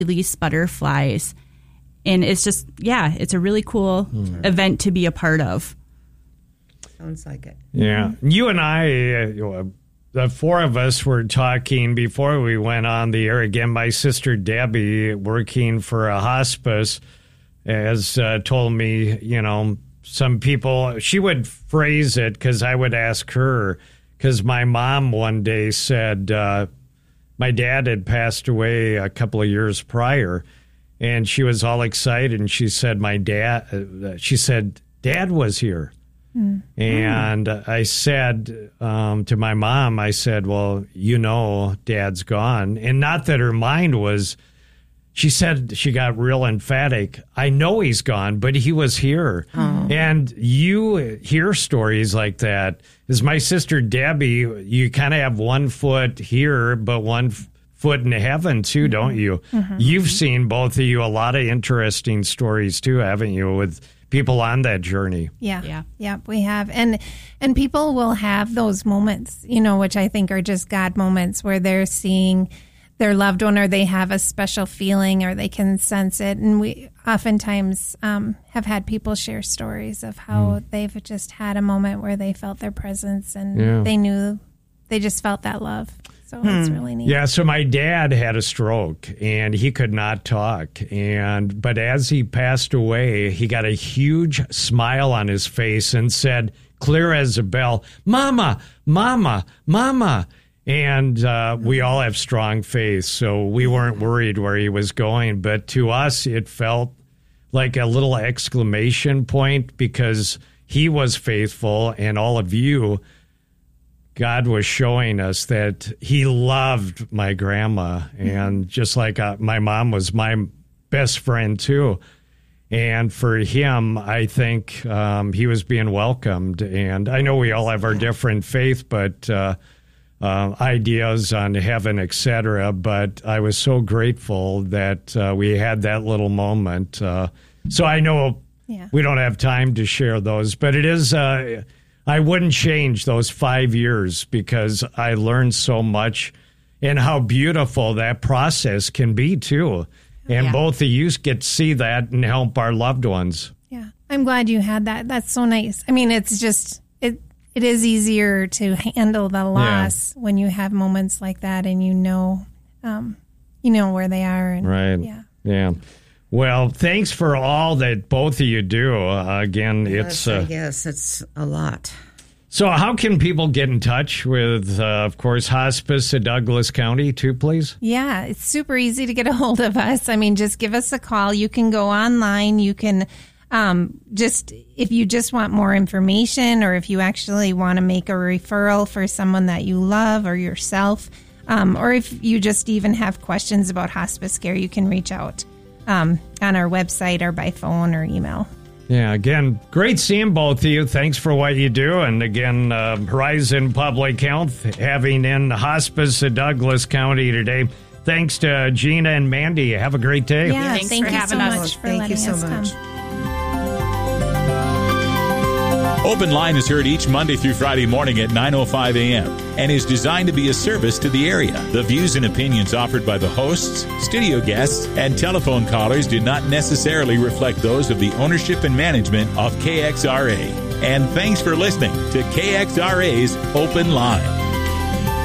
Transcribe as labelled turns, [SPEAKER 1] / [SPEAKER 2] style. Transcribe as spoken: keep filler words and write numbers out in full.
[SPEAKER 1] release butterflies. And it's just, yeah, it's a really cool mm. event to be a part of.
[SPEAKER 2] Sounds like it.
[SPEAKER 3] Yeah. You and I, uh, the four of us were talking before we went on the air. Again, my sister Debbie, working for a hospice, has uh, told me, you know, some people, she would phrase it because I would ask her, because my mom one day said, uh, my dad had passed away a couple of years prior, and she was all excited, and she said, my dad, uh, she said, Dad was here. Mm. And mm. I said um, to my mom, I said, well, you know, Dad's gone. And not that her mind was, she said, she got real emphatic. I know he's gone, but he was here. Oh. And you hear stories like that. As my sister Debbie, you kind of have one foot here, but one f- foot in heaven too, mm-hmm. don't you? Mm-hmm. You've seen, both of you, a lot of interesting stories too, haven't you, with people on that journey?
[SPEAKER 4] Yeah, yeah, yeah, we have. And and people will have those moments, you know, which I think are just God moments where they're seeing their loved one, or they have a special feeling, or they can sense it. And we oftentimes um, have had people share stories of how mm. they've just had a moment where they felt their presence, and yeah. they knew, they just felt that love. So hmm. it's really neat.
[SPEAKER 3] Yeah, so my dad had a stroke, and he could not talk. And but as he passed away, he got a huge smile on his face and said, clear as a bell, Mama, Mama, Mama. And uh, we all have strong faith, so we weren't worried where he was going. But to us, it felt like a little exclamation point, because he was faithful, and all of you, God was showing us that he loved my grandma. And just like uh, my mom was my best friend, too. And for him, I think um, he was being welcomed. And I know we all have our different faith, but uh, uh, ideas on heaven, et cetera. But I was so grateful that uh, we had that little moment. Uh, so I know yeah. we don't have time to share those, but it is... Uh, I wouldn't change those five years because I learned so much, and how beautiful that process can be, too. And yeah. both of you get to see that and help our loved ones.
[SPEAKER 4] Yeah, I'm glad you had that. That's so nice. I mean, it's just, it it is easier to handle the loss yeah. when you have moments like that, and you know, um, you know where they are. And,
[SPEAKER 3] right.
[SPEAKER 4] Yeah.
[SPEAKER 3] Yeah. Well, thanks for all that both of you do. Uh, again,
[SPEAKER 2] yes,
[SPEAKER 3] it's... Uh,
[SPEAKER 2] yes, it's a lot.
[SPEAKER 3] So how can people get in touch with, uh, of course, Hospice of Douglas County, too, please?
[SPEAKER 4] Yeah, it's super easy to get a hold of us. I mean, just give us a call. You can go online. You can um, just, if you just want more information, or if you actually want to make a referral for someone that you love or yourself, um, or if you just even have questions about hospice care, you can reach out. Um, on our website, or by phone or email.
[SPEAKER 3] Yeah, again, great seeing both of you. Thanks for what you do. And again, uh, Horizon Public Health having in Hospice of Douglas County today. Thanks to Gina and Mandy. Have a great day.
[SPEAKER 4] Yeah,
[SPEAKER 1] thanks
[SPEAKER 4] thank
[SPEAKER 1] for
[SPEAKER 4] you
[SPEAKER 1] having
[SPEAKER 4] so
[SPEAKER 1] us.
[SPEAKER 4] much for
[SPEAKER 2] thank
[SPEAKER 4] letting
[SPEAKER 2] you so
[SPEAKER 4] us
[SPEAKER 2] much.
[SPEAKER 4] come.
[SPEAKER 5] Open Line is heard each Monday through Friday morning at nine oh five a.m. and is designed to be a service to the area. The views and opinions offered by the hosts, studio guests, and telephone callers do not necessarily reflect those of the ownership and management of K X R A. And thanks for listening to K X R A's Open Line.